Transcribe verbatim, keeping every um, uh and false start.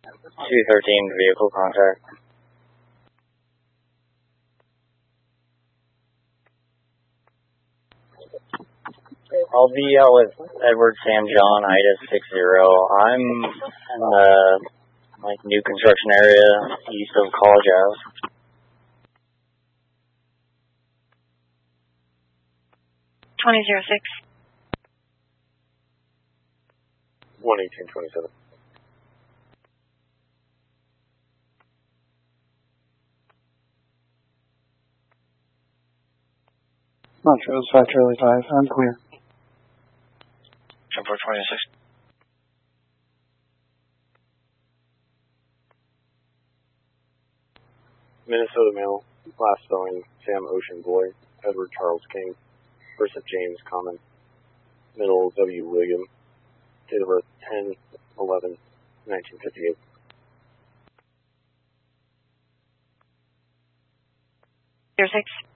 two thirteen vehicle contact. I'll be out with Edward Sam John, Ida six zero. I'm in the like new construction area east of College Ave. twenty oh six. one eighteen twenty-seven. Montreal five Charlie five, I'm clear. ten four twenty-six. Minnesota Mail, last spelling Sam Ocean Boy, Edward Charles King, first of James Common, middle W William, date of birth ten eleven nineteen fifty-eight. zero six.